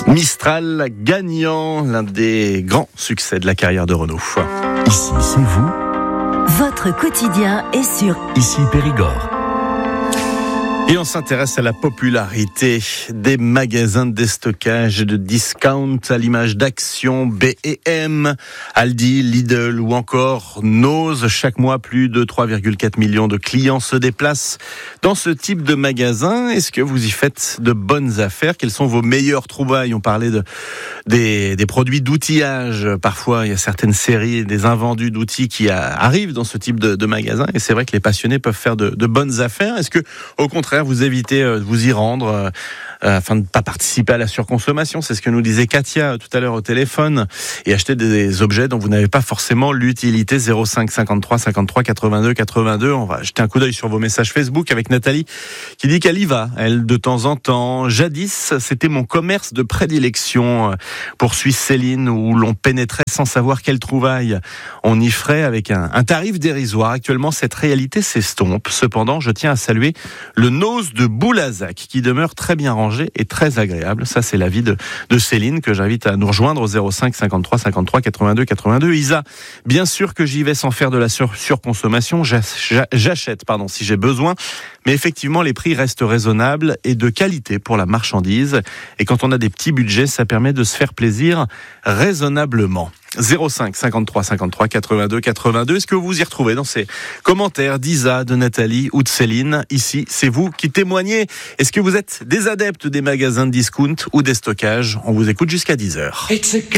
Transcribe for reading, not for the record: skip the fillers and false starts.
Mistral gagnant, l'un des grands succès de la carrière de Renault. Ici, c'est vous. Votre quotidien est sur Ici, Périgord. Et on s'intéresse à la popularité des magasins de déstockage et de discount à l'image d'Action, B&M, Aldi, Lidl ou encore Noz. Chaque mois, plus de 3,4 millions de clients se déplacent dans ce type de magasin. Est-ce que vous y faites de bonnes affaires? Quelles sont vos meilleures trouvailles? On parlait des produits d'outillage. Parfois, il y a certaines séries, des invendus d'outils qui arrivent dans ce type de magasin. Et c'est vrai que les passionnés peuvent faire de bonnes affaires. Est-ce que, au contraire, vous évitez de vous y rendre afin de ne pas participer à la surconsommation? C'est ce que nous disait Katia tout à l'heure au téléphone, et acheter des objets dont vous n'avez pas forcément l'utilité. 05 53 53 82 82. On va jeter un coup d'œil sur vos messages Facebook avec Nathalie qui dit qu'elle y va, elle, de temps en temps. Jadis, c'était mon commerce de prédilection, poursuit Céline, où l'on pénétrait sans savoir quelle trouvaille on y ferait avec un tarif dérisoire. Actuellement, cette réalité s'estompe. Cependant, je tiens à saluer le Noz de Boulazac, qui demeure très bien rangé et très agréable. Ça, c'est l'avis de Céline, que j'invite à nous rejoindre au 05 53 53 82 82. Isa, bien sûr que j'y vais sans faire de la surconsommation. J'achète, si j'ai besoin. Mais effectivement, les prix restent raisonnables et de qualité pour la marchandise. Et quand on a des petits budgets, ça permet de se faire plaisir raisonnablement. 05 53 53 82 82. Est-ce que vous vous y retrouvez dans ces commentaires d'Isa, de Nathalie ou de Céline? Ici, c'est vous qui témoignez. Est-ce que vous êtes des adeptes des magasins de discount ou des stockages? On vous écoute jusqu'à 10h.